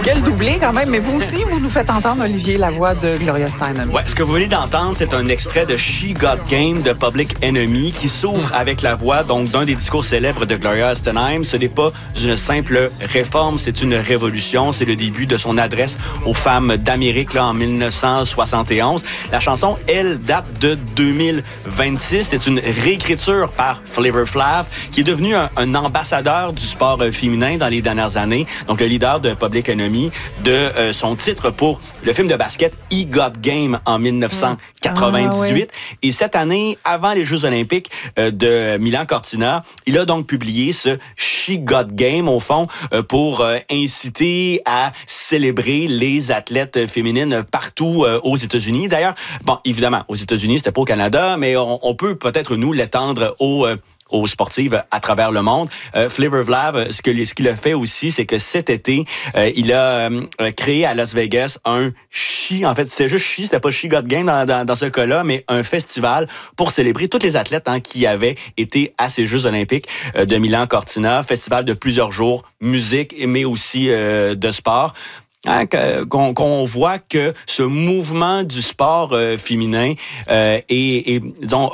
Quel doublé quand même. Mais vous aussi, vous nous faites entendre, Olivier, la voix de Gloria Steinem. Ouais, ce que vous venez d'entendre, c'est un extrait de She Got Game de Public Enemy qui s'ouvre avec la voix donc d'un des discours célèbres de Gloria Steinem. Ce n'est pas une simple réforme, c'est une révolution. C'est le début de son adresse aux femmes d'Amérique là, en 1971. La chanson, elle, date de 2026. C'est une réécriture par Flavor Flav, qui est devenu un ambassadeur du sport féminin dans les dernières années. Donc, le leader de Public Enemy, de son titre pour le film de basket He Got Game en 1998. Et cette année, avant les Jeux olympiques de Milan-Cortina, il a donc publié ce She Got Game, au fond, pour inciter à célébrer les athlètes féminines partout aux États-Unis. D'ailleurs, bon, évidemment, aux États-Unis, c'était pas au Canada, mais on peut peut-être, nous, l'étendre aux sportives à travers le monde. Flavor Flav, ce qu'il a fait aussi, c'est que cet été, il a créé à Las Vegas un en fait, c'est juste c'était pas She Got Game dans ce cas-là, mais un festival pour célébrer toutes les athlètes qui avaient été à ces Jeux olympiques de Milan-Cortina. Festival de plusieurs jours, musique, mais aussi de sport. Qu'on voit que ce mouvement du sport féminin disons,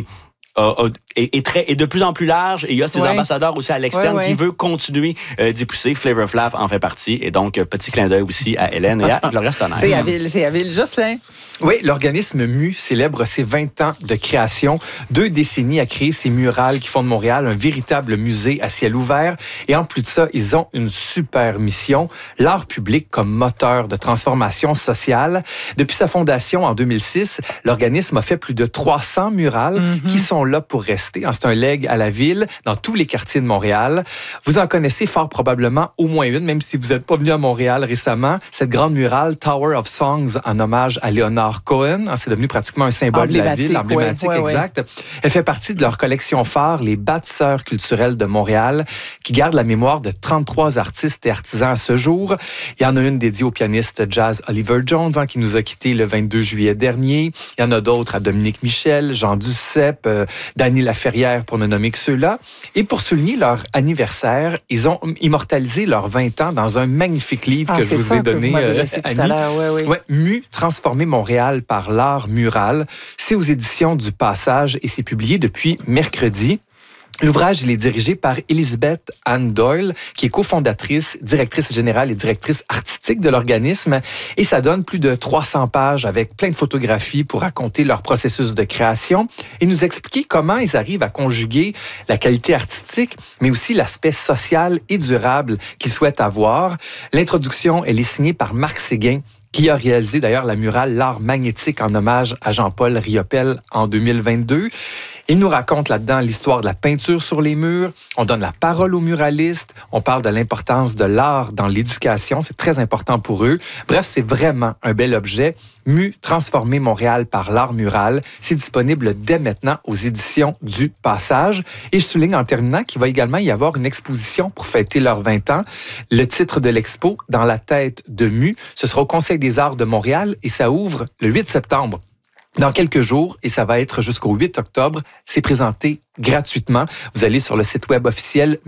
est de plus en plus large et il y a ses ambassadeurs aussi à l'externe qui veut continuer d'y pousser. Flavor Flav en fait partie. Et donc, petit clin d'œil aussi à Hélène et à Gloria Steinem. C'est habile. Jocelyn. Oui, l'organisme MU célèbre ses 20 ans de création. 2 décennies à créer ces murales qui font de Montréal un véritable musée à ciel ouvert. Et en plus de ça, ils ont une super mission, l'art public comme moteur de transformation sociale. Depuis sa fondation en 2006, l'organisme a fait plus de 300 murales qui sont là pour rester. C'est un legs à la ville, dans tous les quartiers de Montréal. Vous en connaissez fort probablement au moins une, même si vous n'êtes pas venu à Montréal récemment. Cette grande murale, Tower of Songs, en hommage à Leonard Cohen. C'est devenu pratiquement un symbole de la ville, emblématique, exact. Elle fait partie de leur collection phare, les bâtisseurs culturels de Montréal, qui gardent la mémoire de 33 artistes et artisans à ce jour. Il y en a une dédiée au pianiste jazz Oliver Jones, qui nous a quittés le 22 juillet dernier. Il y en a d'autres à Dominique Michel, Jean Duceppe, Dany Laferrière, pour ne nommer que ceux-là. Et pour souligner leur anniversaire, ils ont immortalisé leurs 20 ans dans un magnifique livre que je vous ai donné, Annie. MU, Transformer Montréal par l'art mural. C'est aux éditions du Passage et c'est publié depuis mercredi. L'ouvrage, il est dirigé par Elizabeth Ann Doyle, qui est cofondatrice, directrice générale et directrice artistique de l'organisme. Et ça donne plus de 300 pages avec plein de photographies pour raconter leur processus de création et nous expliquer comment ils arrivent à conjuguer la qualité artistique, mais aussi l'aspect social et durable qu'ils souhaitent avoir. L'introduction, elle est signée par Marc Séguin, qui a réalisé d'ailleurs la murale L'art magnétique en hommage à Jean-Paul Riopelle en 2022. Il nous raconte là-dedans l'histoire de la peinture sur les murs. On donne la parole aux muralistes. On parle de l'importance de l'art dans l'éducation. C'est très important pour eux. Bref, c'est vraiment un bel objet. MU, Transformer Montréal par l'art mural. C'est disponible dès maintenant aux éditions du Passage. Et je souligne en terminant qu'il va également y avoir une exposition pour fêter leurs 20 ans. Le titre de l'expo, Dans la tête de MU, ce sera au Conseil des arts de Montréal et ça ouvre le 8 septembre. Dans quelques jours, et ça va être jusqu'au 8 octobre, c'est présenté gratuitement. Vous allez sur le site web officiel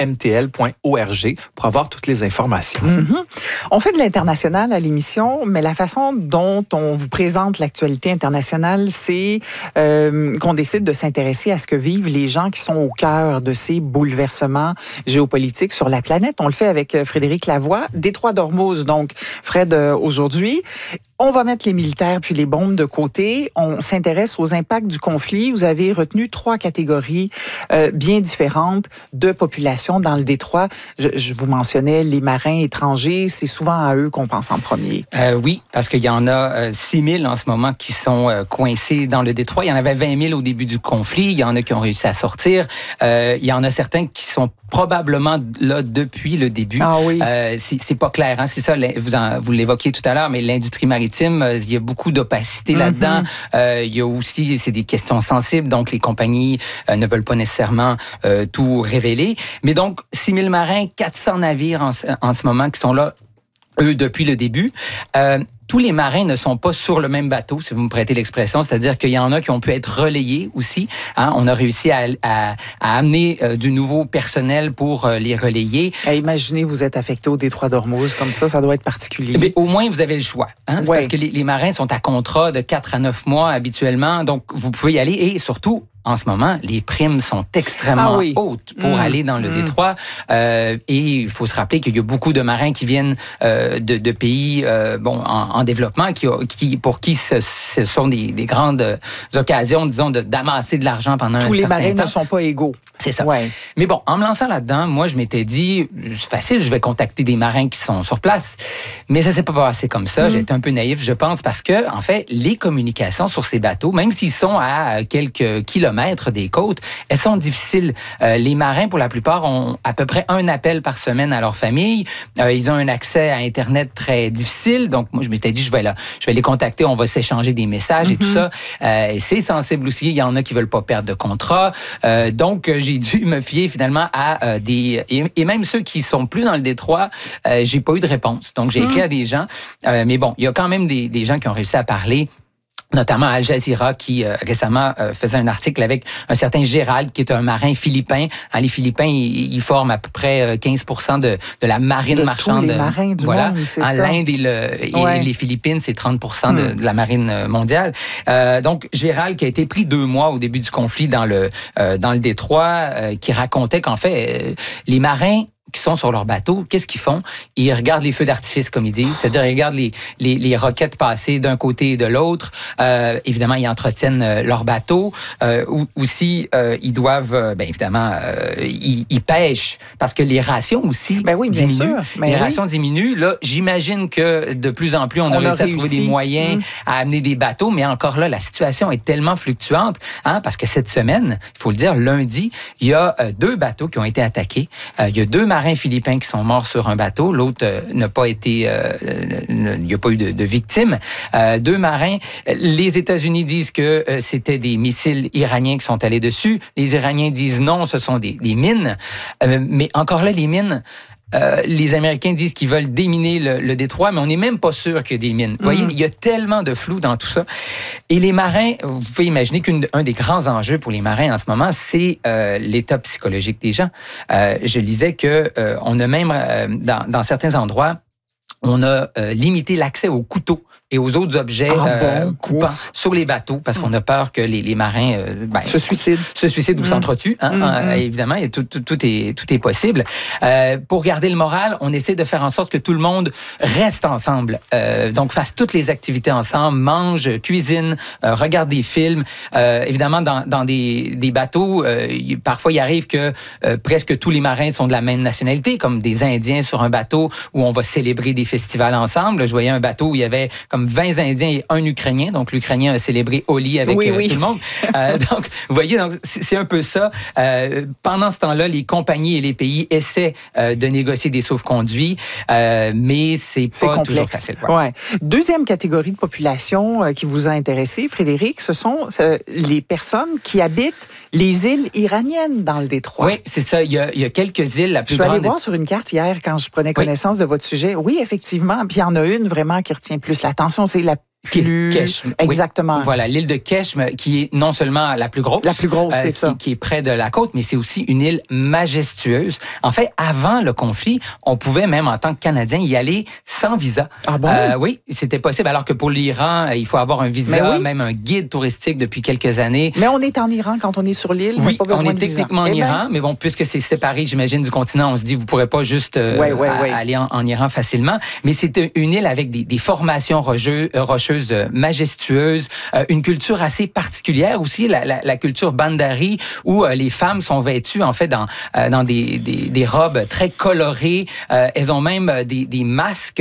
mumtl.org pour avoir toutes les informations. On fait de l'international à l'émission, mais la façon dont on vous présente l'actualité internationale, c'est qu'on décide de s'intéresser à ce que vivent les gens qui sont au cœur de ces bouleversements géopolitiques sur la planète. On le fait avec Frédéric Lavoie, Détroit d'Ormuz. Donc, Fred, aujourd'hui, on va mettre les militaires puis les bombes de côté. On s'intéresse aux impacts du conflit. Vous avez retenu 3 catégories bien différentes de population dans le détroit. Je vous mentionnais les marins étrangers. C'est souvent à eux qu'on pense en premier. Oui, parce qu'il y en a 6 000 en ce moment qui sont coincés dans le détroit. Il y en avait 20 000 au début du conflit. Il y en a qui ont réussi à sortir. Il y en a certains qui sont probablement là depuis le début. Ah oui. C'est pas clair, hein? C'est ça, vous l'évoquiez tout à l'heure, mais l'industrie maritime, il y a beaucoup d'opacité là-dedans. Il y a aussi, c'est des questions sensibles, donc les compagnies ne veulent pas nécessairement tout révéler. Mais donc, 6 000 marins, 400 navires en ce moment qui sont là, eux, depuis le début. tous les marins ne sont pas sur le même bateau, si vous me prêtez l'expression, c'est-à-dire qu'il y en a qui ont pu être relayés aussi. Hein? On a réussi à amener du nouveau personnel pour les relayer. Imaginez, vous êtes affecté au détroit d'Ormuz, comme ça doit être particulier. Mais au moins, vous avez le choix. Hein? C'est parce que les marins sont à contrat de 4 à 9 mois habituellement, donc vous pouvez y aller et surtout, en ce moment, les primes sont extrêmement hautes pour aller dans le détroit. Et il faut se rappeler qu'il y a beaucoup de marins qui viennent de pays en développement, pour qui ce sont des grandes occasions, disons, d'amasser de l'argent pendant un certain temps. Tous les marins ne sont pas égaux. C'est ça. Ouais. Mais bon, en me lançant là-dedans, moi, je m'étais dit, c'est facile, je vais contacter des marins qui sont sur place. Mais ça s'est pas passé comme ça. J'ai été un peu naïf, je pense, parce que, en fait, les communications sur ces bateaux, même s'ils sont à quelques kilomètres des côtes, elles sont difficiles. Les marins, pour la plupart, ont à peu près un appel par semaine à leur famille. Ils ont un accès à Internet très difficile. Donc, moi, je m'étais dit, je vais les contacter, on va s'échanger des messages et tout ça. C'est sensible aussi. Il y en a qui veulent pas perdre de contrat. Donc, j'ai dû me fier finalement à et même ceux qui sont plus dans le détroit, j'ai pas eu de réponse. Donc, j'ai écrit à des gens. Mais bon, il y a quand même des gens qui ont réussi à parler, notamment Al Jazeera, qui récemment faisait un article avec un certain Gérald, qui est un marin philippin. Les Philippins, ils forment à peu près 15% de la marine marchande. Tous les marins du monde, c'est ça. L'Inde et les Philippines, c'est 30% de la marine mondiale. Donc, Gérald, qui a été pris 2 mois au début du conflit dans le détroit, qui racontait qu'en fait, les marins qui sont sur leur bateau, qu'est-ce qu'ils font? Ils regardent les feux d'artifice, comme ils disent, c'est-à-dire ils regardent les roquettes passer d'un côté et de l'autre. Évidemment, ils entretiennent leur bateau. Aussi, ils doivent, ils pêchent parce que les rations aussi diminuent. Les rations diminuent. Là, j'imagine que de plus en plus, on a réussi à trouver des moyens à amener des bateaux, mais encore là, la situation est tellement fluctuante, parce que cette semaine, il faut le dire, lundi, il y a 2 bateaux qui ont été attaqués. Il y a 2 marins philippins qui sont morts sur un bateau. L'autre n'a pas été... il n'y a pas eu de victimes. 2 marins. Les États-Unis disent que c'était des missiles iraniens qui sont allés dessus. Les Iraniens disent non, ce sont des mines. Mais encore là, les mines... les Américains disent qu'ils veulent déminer le détroit, mais on n'est même pas sûr qu'il y a des mines. Vous voyez, il y a tellement de flou dans tout ça. Et les marins, vous pouvez imaginer qu'un des grands enjeux pour les marins en ce moment, c'est l'état psychologique des gens. Je lisais que on a même, dans certains endroits, on a limité l'accès aux couteaux et aux autres objets coupants sur les bateaux, parce qu'on a peur que les marins se suicident ou s'entretuent. Évidemment, et tout est possible. Pour garder le moral, on essaie de faire en sorte que tout le monde reste ensemble. Donc, fasse toutes les activités ensemble, mange, cuisine, regarde des films. Évidemment, dans des bateaux, parfois, il arrive que presque tous les marins sont de la même nationalité, comme des Indiens sur un bateau où on va célébrer des festivals ensemble. Je voyais un bateau où il y avait comme 20 Indiens et un Ukrainien. Donc, l'Ukrainien a célébré Holi avec tout le monde. Donc, vous voyez, donc c'est un peu ça. Pendant ce temps-là, les compagnies et les pays essaient de négocier des sauf-conduits, mais c'est pas complexe. Toujours facile. Ouais. Deuxième catégorie de population qui vous a intéressé, Frédéric, ce sont les personnes qui habitent les îles iraniennes dans le détroit. Oui, c'est ça. Il y a quelques îles. La plus grande... Je suis allée voir sur une carte hier quand je prenais connaissance de votre sujet. Oui, effectivement. Puis il y en a une vraiment qui retient plus l'attention, c'est la Keshm. Exactement. Oui. Voilà, l'île de Keshm, qui est non seulement la plus grosse. La plus grosse, c'est ça. Qui est près de la côte, mais c'est aussi une île majestueuse. En fait, avant le conflit, on pouvait même en tant que Canadien y aller sans visa. Ah bon? Oui, c'était possible. Alors que pour l'Iran, il faut avoir un visa, même un guide touristique depuis quelques années. Mais on est en Iran quand on est sur l'île. Oui, on est techniquement en Iran, mais bon, puisque c'est séparé, j'imagine, du continent, on se dit, vous pourrez pas juste aller en Iran facilement. Mais c'est une île avec des formations rocheuses majestueuse, une culture assez particulière aussi, la culture Bandari, où les femmes sont vêtues en fait dans des robes très colorées. Elles ont même des masques